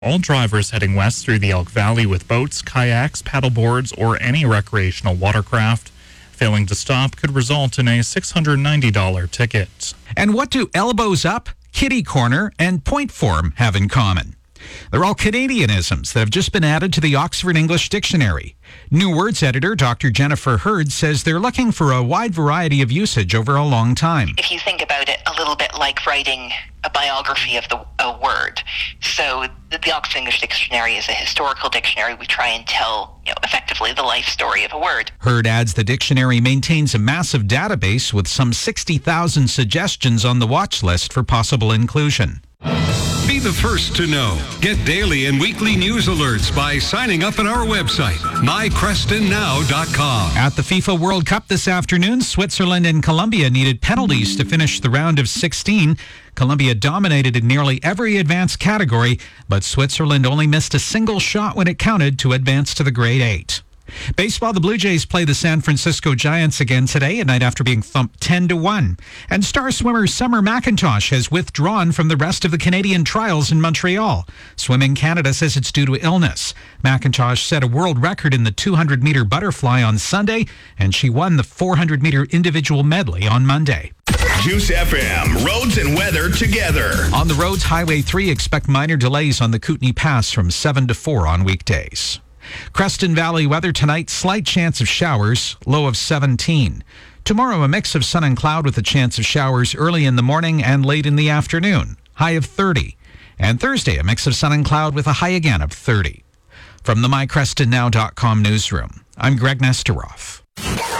All drivers heading west through the Elk Valley with boats, kayaks, paddleboards, or any recreational watercraft. Failing to stop could result in a $690 ticket. And what do elbows up, kitty corner, and point form have in common? They're all Canadianisms that have just been added to the Oxford English Dictionary. New Words editor Dr. Jennifer Hurd says they're looking for a wide variety of usage over a long time. If you think about it a little bit like writing a biography of a word. So the Oxford English Dictionary is a historical dictionary. We try and tell, effectively the life story of a word. Hurd adds the dictionary maintains a massive database with some 60,000 suggestions on the watch list for possible inclusion. Be the first to know. Get daily and weekly news alerts by signing up at our website, mycrestonnow.com. At the FIFA World Cup this afternoon, Switzerland and Colombia needed penalties to finish the round of 16. Colombia dominated in nearly every advanced category, but Switzerland only missed a single shot when it counted to advance to the Grade 8. Baseball, the Blue Jays play the San Francisco Giants again today, a night after being thumped 10-1. And star swimmer Summer McIntosh has withdrawn from the rest of the Canadian trials in Montreal. Swimming Canada says it's due to illness. McIntosh set a world record in the 200-meter butterfly on Sunday, and she won the 400-meter individual medley on Monday. Juice FM, roads and weather together. On the roads, Highway 3, expect minor delays on the Kootenay Pass from 7 to 4 on weekdays. Creston Valley weather tonight, slight chance of showers, low of 17. Tomorrow, a mix of sun and cloud with a chance of showers early in the morning and late in the afternoon, high of 30. And Thursday, a mix of sun and cloud with a high again of 30. From the mycrestonnow.com newsroom, I'm Greg Nesteroff.